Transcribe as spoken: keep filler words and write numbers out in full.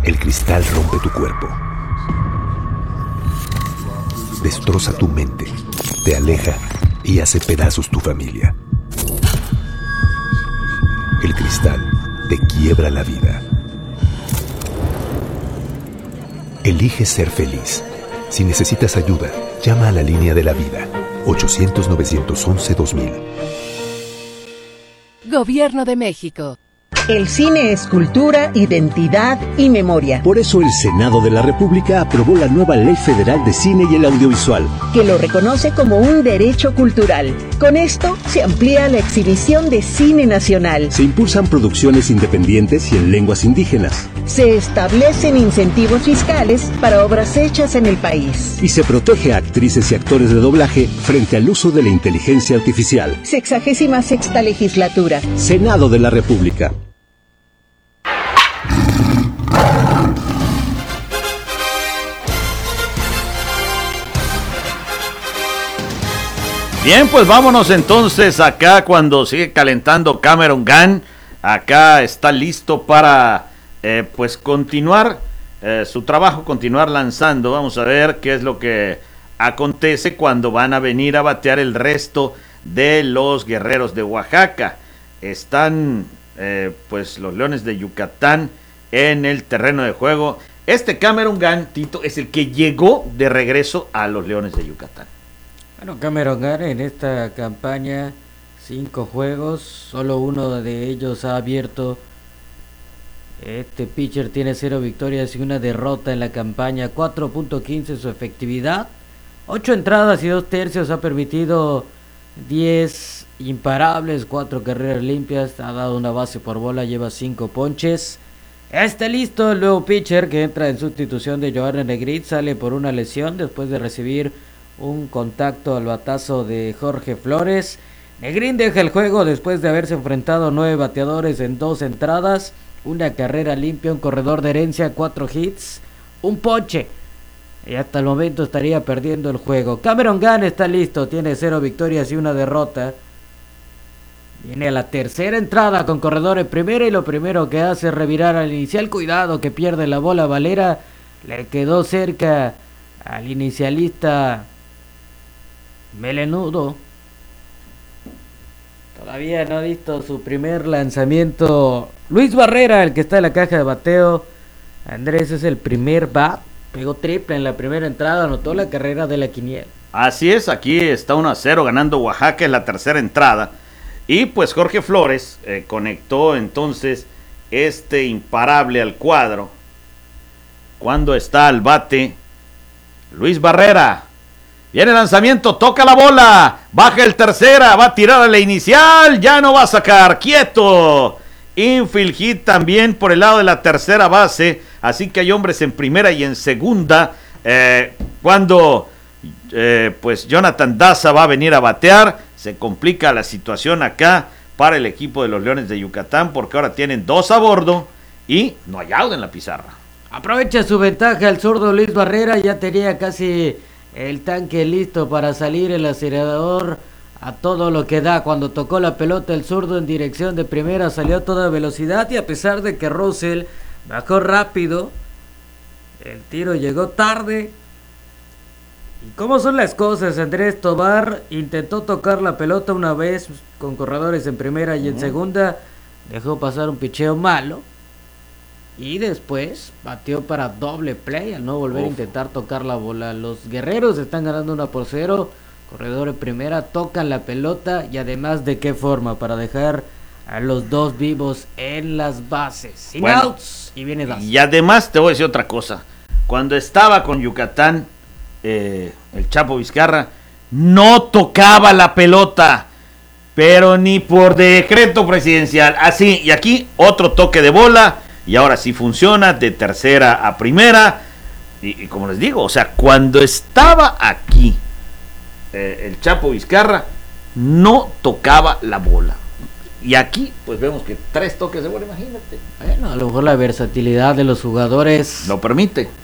El cristal rompe tu cuerpo, destroza tu mente, te aleja y hace pedazos tu familia. El cristal te quiebra la vida. Elige ser feliz. Si necesitas ayuda, llama a la línea de la vida, ochocientos, novecientos once, dos mil. Gobierno de México. El cine es cultura, identidad y memoria. Por eso el Senado de la República aprobó la nueva Ley Federal de Cine y el Audiovisual, que lo reconoce como un derecho cultural. Con esto se amplía la exhibición de cine nacional. Se impulsan producciones independientes y en lenguas indígenas. Se establecen incentivos fiscales para obras hechas en el país. Y se protege a actrices y actores de doblaje frente al uso de la inteligencia artificial. Sexagésima sexta legislatura. Senado de la República. Bien, pues vámonos entonces acá cuando sigue calentando Cameron Gunn. Acá está listo para eh, pues continuar eh, su trabajo, continuar lanzando. Vamos a ver qué es lo que acontece cuando van a venir a batear el resto de los Guerreros de Oaxaca. Están eh, pues los Leones de Yucatán en el terreno de juego. Este Cameron Gunn, Tito, es el que llegó de regreso a los Leones de Yucatán. Bueno, Cameron Gunn en esta campaña, cinco juegos, solo uno de ellos ha abierto. Este pitcher tiene cero victorias y una derrota en la campaña, cuatro punto quince su efectividad, ocho entradas y dos tercios, ha permitido diez imparables, cuatro carreras limpias, ha dado una base por bola, lleva cinco ponches. Está listo el nuevo pitcher que entra en sustitución de Joanna Negrit, sale por una lesión después de recibir un contacto al batazo de Jorge Flores. Negrín deja el juego después de haberse enfrentado a nueve bateadores en dos entradas, una carrera limpia, un corredor de herencia, cuatro hits, un ponche. Y hasta el momento estaría perdiendo el juego. Cameron Gunn está listo, tiene cero victorias y una derrota. Viene a la tercera entrada con corredor en primera y lo primero que hace es revirar al inicial. Cuidado que pierde la bola Valera, le quedó cerca al inicialista Melenudo. Todavía no ha visto su primer lanzamiento Luis Barrera, el que está en la caja de bateo. Andrés es el primer bat, pegó triple en la primera entrada, anotó la carrera de la quiniela. Así es, aquí está uno a cero ganando Oaxaca en la tercera entrada. Y pues Jorge Flores eh, conectó entonces este imparable al cuadro. Cuando está al bate Luis Barrera. Viene el lanzamiento, toca la bola, baja el tercera, va a tirar a la inicial, ya no va a sacar, quieto. Infield hit también por el lado de la tercera base, así que hay hombres en primera y en segunda. Eh, cuando eh, pues Jonathan Daza va a venir a batear, se complica la situación acá para el equipo de los Leones de Yucatán, porque ahora tienen dos a bordo y no hay out en la pizarra. Aprovecha su ventaja el zurdo Luis Barrera, ya tenía casi el tanque listo para salir el acelerador a todo lo que da. Cuando tocó la pelota el zurdo en dirección de primera salió a toda velocidad y a pesar de que Russell bajó rápido, el tiro llegó tarde. ¿Y cómo son las cosas? Andrés Tobar intentó tocar la pelota una vez con corredores en primera y en segunda, dejó pasar un picheo malo. Y después batió para doble play al no volver Uf. a intentar tocar la bola. Los Guerreros están ganando una por cero. Corredor en primera, tocan la pelota y además de qué forma para dejar a los dos vivos en las bases. Sin bueno, outs y viene Daza. Y además te voy a decir otra cosa. Cuando estaba con Yucatán, eh, el Chapo Vizcarra no tocaba la pelota, pero ni por decreto presidencial. Así, y aquí otro toque de bola. Y ahora sí funciona, de tercera a primera. Y, y como les digo, o sea, cuando estaba aquí eh, el Chapo Vizcarra, no tocaba la bola. Y aquí, pues vemos que tres toques de bola, imagínate. Bueno, a lo mejor la versatilidad de los jugadores lo permite.